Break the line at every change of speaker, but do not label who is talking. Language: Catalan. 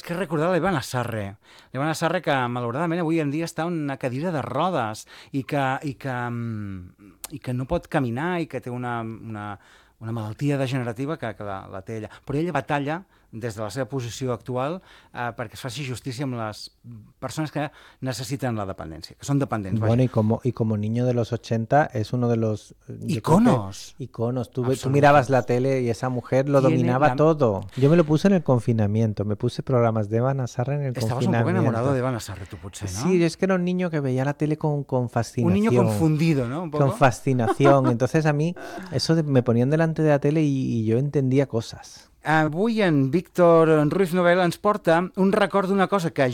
que recordar l'Eva Nassarre. L'Eva Nassarre que malauradament avui en dia està en una cadira de rodes i que no pot caminar i que té una malaltia degenerativa que la té ella. Però ella batalla des de la seva posició actual perquè es faci justícia amb les persones que necesiten la dependència, que són dependents.
Bueno, y como niño de los 80 es uno de los...
Iconos.
Iconos. Tú mirabas la tele y esa mujer lo dominaba todo. Yo me lo puse en el confinamiento, me puse programas de Eva Nassarre en el confinamiento.
Estabas un poco enamorado de Eva Nassarre, tú potser, ¿no?
Sí, es que era un niño que veía la tele con fascinación.
Un niño confundido, ¿no? Un poco.
Con fascinación. Entonces a mí me ponían delante de la tele y yo entendía cosas.
Avui en Víctor Ruiz Novel ens porta un record d'una cosa que